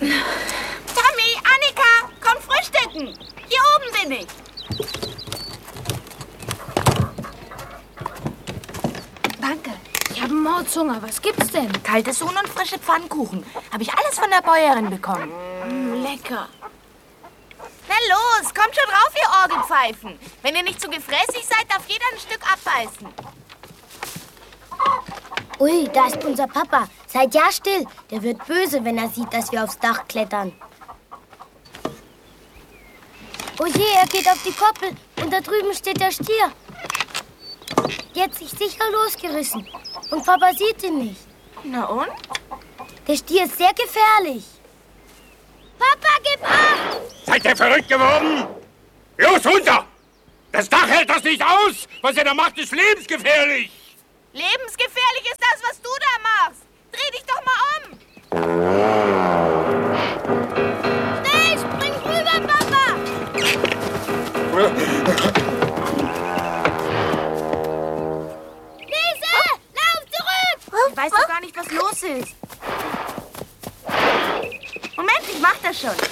Tommy, Annika, komm frühstücken. Hier oben bin ich. Danke. Ich habe Mordshunger. Was gibt's denn? Kaltes Huhn und frische Pfannkuchen. Habe ich alles von der Bäuerin bekommen. Lecker. Na los, kommt schon drauf, ihr Orgelpfeifen. Wenn ihr nicht zu gefräßig seid, darf jeder ein Stück abbeißen. Ui, da ist unser Papa. Seid ja still. Der wird böse, wenn er sieht, dass wir aufs Dach klettern. Oh je, er geht auf die Koppel. Und da drüben steht der Stier. Der hat sich sicher losgerissen. Und Papa sieht ihn nicht. Na und? Der Stier ist sehr gefährlich. Papa, gib ab! Seid ihr verrückt geworden? Los, runter! Das Dach hält das nicht aus! Was ihr da macht, ist lebensgefährlich! Lebensgefährlich ist das, was du da machst. Dreh dich doch mal um. Schnell, spring rüber, Papa! Lise, lauf zurück! Ich weiß doch gar nicht, was los ist. Moment, ich mach das schon.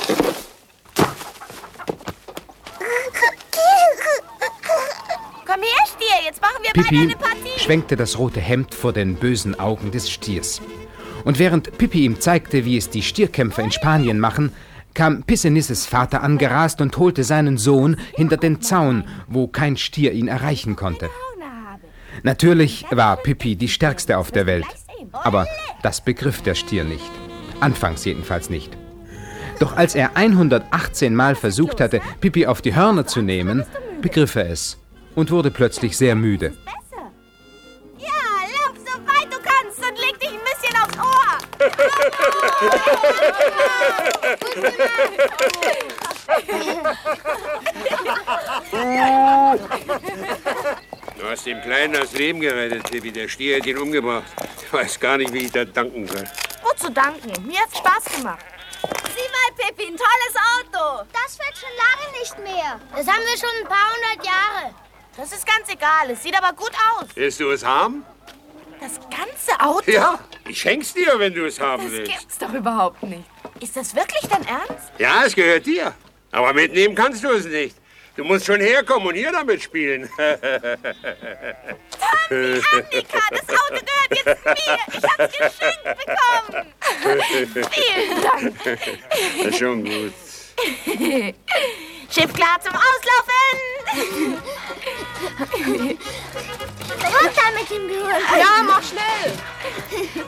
Komm her, Stier, jetzt machen wir beide Pippi eine Partie. schwenkte das rote Hemd vor den bösen Augen des Stiers. Und während Pippi ihm zeigte, wie es die Stierkämpfer in Spanien machen, kam Pissenisses Vater angerast und holte seinen Sohn hinter den Zaun, wo kein Stier ihn erreichen konnte. Natürlich war Pippi die Stärkste auf der Welt, aber das begriff der Stier nicht. Anfangs jedenfalls nicht. Doch als er 118 Mal versucht hatte, Pippi auf die Hörner zu nehmen, begriff er es und wurde plötzlich sehr müde. Ja, lauf so weit du kannst und leg dich ein bisschen aufs Ohr. Du hast dem Kleinen das Leben gerettet, Pippi. Der Stier hat ihn umgebracht. Ich weiß gar nicht, wie ich da danken soll. Wozu danken? Mir hat's Spaß gemacht. Sieh mal, Pippi, ein tolles Auto. Das fährt schon lange nicht mehr. Das haben wir schon ein paar hundert Jahre. Das ist ganz egal, es sieht aber gut aus. Willst du es haben? Das ganze Auto? Ja, ich schenk's dir, wenn du es haben Das willst. gibt's doch überhaupt nicht. Ist das wirklich dein Ernst? Ja, es gehört dir. Aber mitnehmen kannst du es nicht. Du musst schon herkommen und hier damit spielen. Tommy, Annika, das Auto gehört jetzt mir. Ich hab's geschenkt bekommen. Vielen Dank. Das ist schon gut. Schiff klar zum Auslaufen. Runter mit dem Gehirn. Ja, mach schnell.